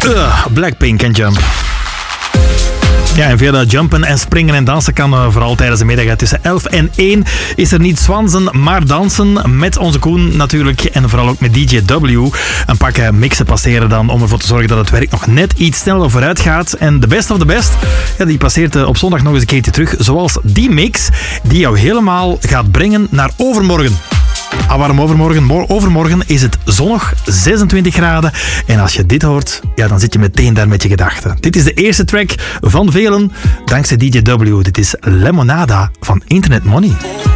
Blackpink en Jump. Ja, en via dat jumpen en springen en dansen kan vooral tijdens de middag tussen 11 en 1 is er niet zwansen, maar dansen met onze Koen natuurlijk en vooral ook met DJ W. Een pak mixen passeren dan om ervoor te zorgen dat het werk nog net iets sneller vooruit gaat. En de best of the best, ja, die passeert op zondag nog eens een keertje terug, zoals die mix die jou helemaal gaat brengen naar overmorgen. Waarom overmorgen? Overmorgen is het zonnig, 26 graden. En als je dit hoort, ja, dan zit je meteen daar met je gedachten. Dit is de eerste track van velen, dankzij DJ W. Dit is Lemonada van Internet Money.